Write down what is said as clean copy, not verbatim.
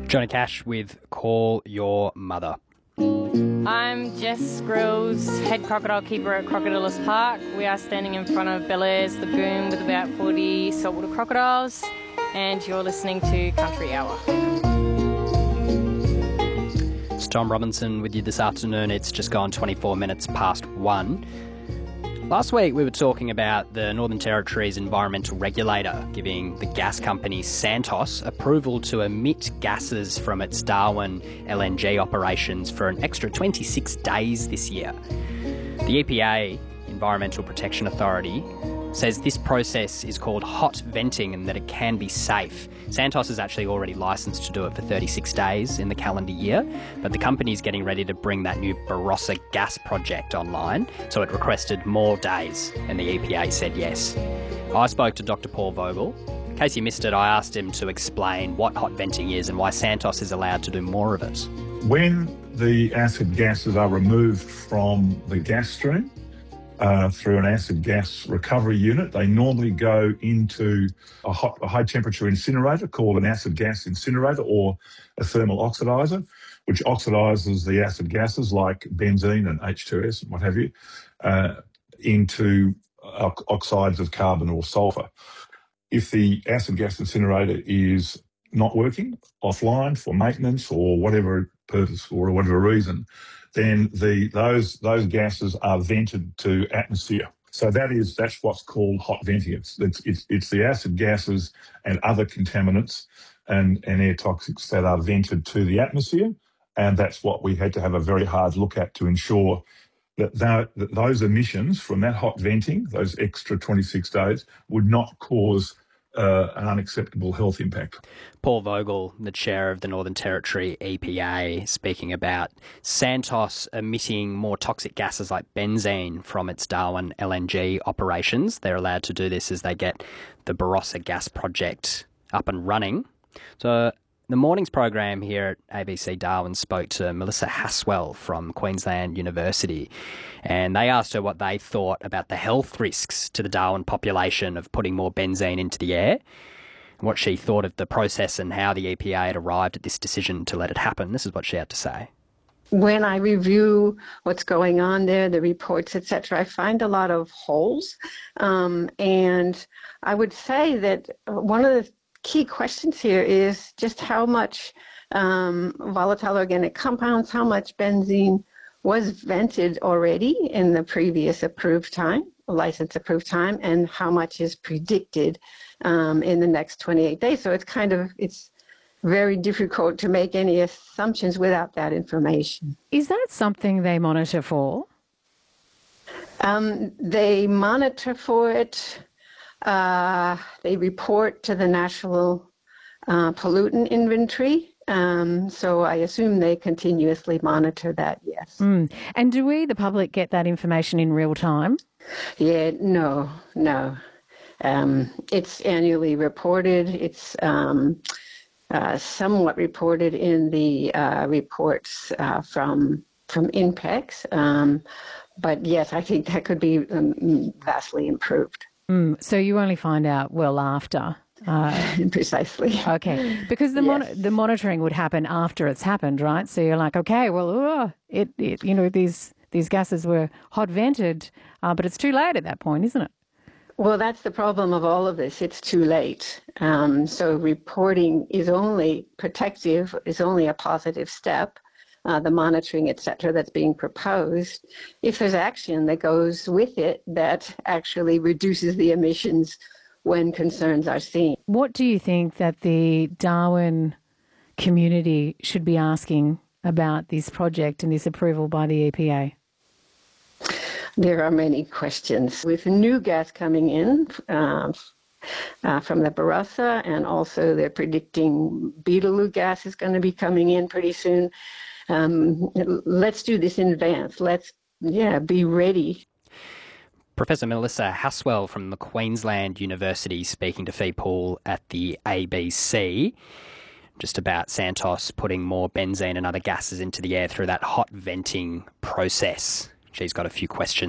Johnny Cash with Call Your Mother. I'm Jess Grills, head crocodile keeper at Crocodilus Park. We are standing in front of Bellairs Lagoon with about 40 saltwater crocodiles, and you're listening to Country Hour. It's Tom Robinson with you this afternoon. It's just gone 24 minutes past 1. Last week we were talking about the Northern Territory's environmental regulator giving the gas company Santos approval to emit gases from its Darwin LNG operations for an extra 26 days this year. The EPA, Environmental Protection Authority, says this process is called hot venting and that it can be safe. Santos is actually already licensed to do it for 36 days in the calendar year, but the company is getting ready to bring that new Barossa gas project online, so it requested more days, and the EPA said yes. I spoke to Dr. Paul Vogel. In case you missed it, I asked him to explain what hot venting is and why Santos is allowed to do more of it. When the acid gases are removed from the gas stream, through an acid gas recovery unit, they normally go into a high temperature incinerator called an acid gas incinerator or a thermal oxidizer, which oxidizes the acid gases like benzene and H2S and what have you into oxides of carbon or sulfur. If the acid gas incinerator is not working, offline for maintenance or whatever purpose or whatever reason, then those gases are vented to atmosphere. So that's what's called hot venting. It's the acid gases and other contaminants and air toxics that are vented to the atmosphere, and that's what we had to have a very hard look at to ensure that those emissions from that hot venting, those extra 26 days, would not cause an unacceptable health impact. Paul Vogel, the chair of the Northern Territory EPA, speaking about Santos emitting more toxic gases like benzene from its Darwin LNG operations. They're allowed to do this as they get the Barossa gas project up and running. So the morning's program here at ABC Darwin spoke to Melissa Haswell from Queensland University, and they asked her what they thought about the health risks to the Darwin population of putting more benzene into the air, and what she thought of the process and how the EPA had arrived at this decision to let it happen. This is what she had to say. When I review what's going on there, the reports, etc., I find a lot of holes, and I would say that one of the key questions here is just how much volatile organic compounds, how much benzene was vented already in the previous license approved time, and how much is predicted in the next 28 days. So it's very difficult to make any assumptions without that information. Is that something they monitor for? They monitor for it. They report to the National Pollutant Inventory, so I assume they continuously monitor that, yes. And do we, the public, get that information in real time? Yeah, no. It's annually reported. It's somewhat reported in the reports from INPEX, but yes, I think that could be vastly improved. So you only find out well after? Precisely. Okay, because the monitoring would happen after it's happened, right? So you're like, okay, well, these gases were hot vented, but it's too late at that point, isn't it? Well, that's the problem of all of this. It's too late. So reporting is only protective, is only a positive step. The monitoring, et cetera, that's being proposed, if there's action that goes with it that actually reduces the emissions when concerns are seen. What do you think that the Darwin community should be asking about this project and this approval by the EPA? There are many questions. With new gas coming in from the Barossa, and also they're predicting Beetaloo gas is going to be coming in pretty soon. Let's do this in advance. Let's be ready. Professor Melissa Haswell from the Queensland University speaking to Fee Poole at the ABC just about Santos putting more benzene and other gases into the air through that hot venting process. She's got a few questions